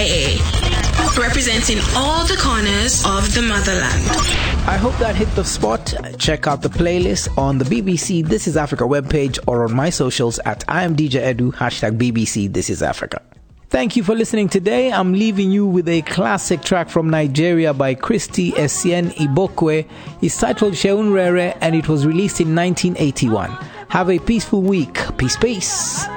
CIA, representing all the corners of the motherland. I hope that hit the spot. Check out the playlist on the BBC This Is Africa webpage or on my socials at IamDJEdu, #BBC This Is Africa. Thank you for listening today. I'm leaving you with a classic track from Nigeria by Christy Essien Ibokwe. It's titled Sheun Rere and it was released in 1981. Have a peaceful week. Peace, peace.